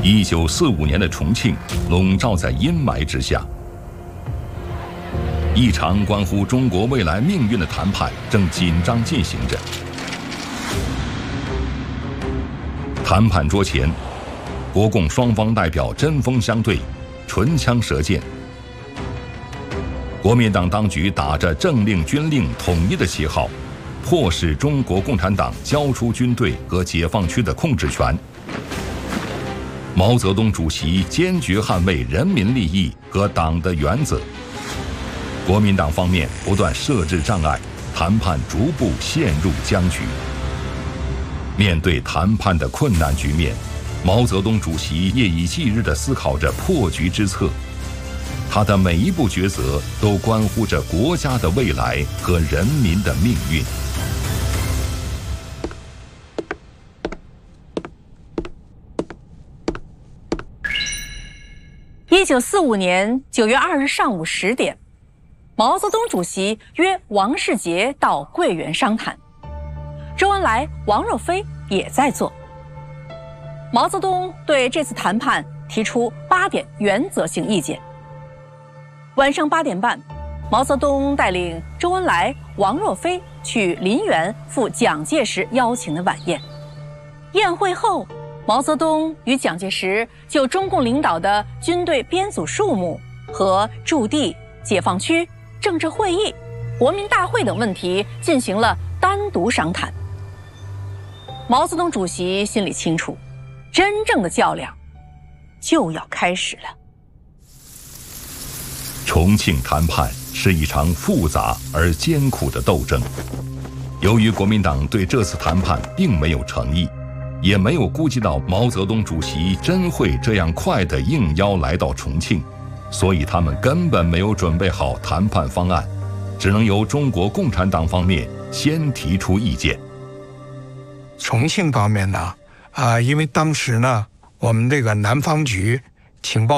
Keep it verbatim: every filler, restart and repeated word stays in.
一九四五年的重庆笼罩在阴霾之下，一场关乎中国未来命运的谈判正紧张进行着。谈判桌前，国共双方代表针锋相对，唇枪舌剑。国民党当局打着政令军令统一的旗号，迫使中国共产党交出军队和解放区的控制权。毛泽东主席坚决捍卫人民利益和党的原则。国民党方面不断设置障碍，谈判逐步陷入僵局。面对谈判的困难局面，毛泽东主席夜以继日地思考着破局之策。他的每一步抉择都关乎着国家的未来和人民的命运。 一九四五年九月二日上午十点，毛泽东主席约王世杰到桂园商谈，周恩来、王若飞也在座。毛泽东对这次谈判提出八点原则性意见。晚上八点半，毛泽东带领周恩来、王若飞去林园赴蒋介石邀请的晚宴。宴会后，毛泽东与蒋介石就中共领导的军队编组数目和驻地、解放区、政治会议、国民大会等问题进行了单独商谈。毛泽东主席心里清楚，真正的较量就要开始了。 重庆谈判是一场复杂而艰苦的斗争。由于国民党对这次谈判并没有诚意，也没有估计到毛泽东主席真会这样快地应邀来到重庆，所以他们根本没有准备好谈判方案，只能由中国共产党方面先提出意见。 重庆方面呢，啊、呃，因为当时呢，我们这个南方局情报